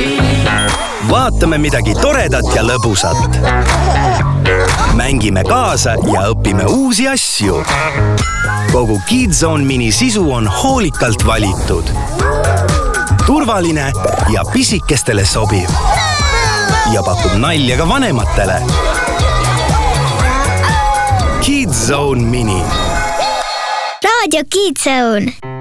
Vaatame midagi toredat ja lõbusat. Mängime kaasa ja õpime uusi asju. Kogu KidZone Mini sisu on hoolikalt valitud. Turvaline ja pisikestele sobiv. Ja pakub nalja ka vanematele. KidZone Mini. Raadio KidZone.